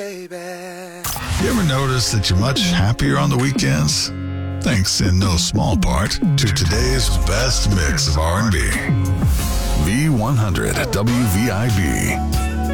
You ever notice that you're much happier on the weekends? Thanks in no small part to today's best mix of R&B. V100 WVIB.